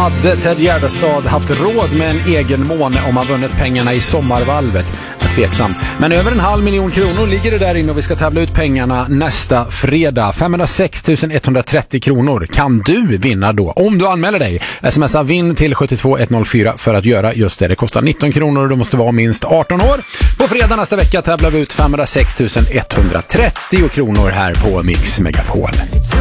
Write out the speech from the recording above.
Hade Ted Gärdestad haft råd med en egen måne om han vunnit pengarna i sommarvalvet? Tveksamt. Men över 500 000 kronor ligger det där inne och vi ska tävla ut pengarna nästa fredag. 506 130 kronor kan du vinna då. Om du anmäler dig. Smsa vinn till 72104 för att göra just det. Det kostar 19 kronor och du måste vara minst 18 år. På fredag nästa vecka tävlar vi ut 506 130 kronor här på Mix Megapol.